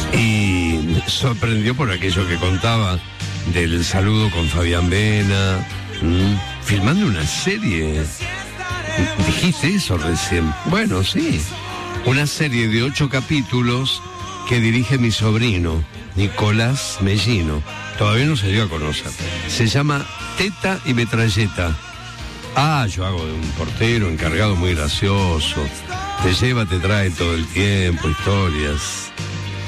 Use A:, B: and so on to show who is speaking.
A: Y me sorprendió por aquello que contaba del saludo con Fabián Vena, filmando una serie. ¿Dijiste eso recién? Bueno, sí. Una serie de 8 capítulos que dirige mi sobrino, Nicolás Mellino. Todavía no se dio a conocer. Se llama Teta y Metralleta. Yo hago de un portero encargado muy gracioso. Te lleva, te trae todo el tiempo, historias.